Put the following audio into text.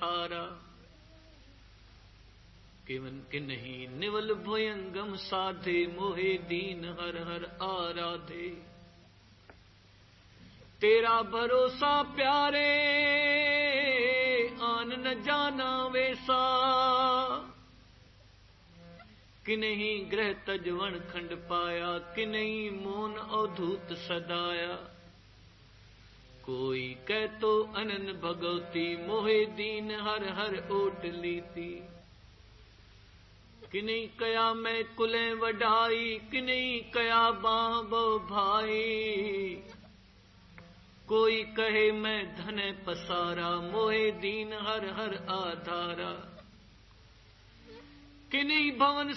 थारा। केवन के नहीं निवल भयंगम साधे, मोहे दीन हर हर आराधे। तेरा भरोसा प्यारे, आन न जाना वैसा। कि नहीं ग्रह तजवन खंड पाया, कि नहीं मोन अवधूत सदाया। कोई कह तो अनन भगवती, मोहे दीन हर हर ओट लीती। कि नहीं कया मैं कुले वढाई, कि नहीं कया बाह बो भाई। कोई कहे मैं धन पसारा, मोहे दीन हर हर आधारा। कि नहीं भवन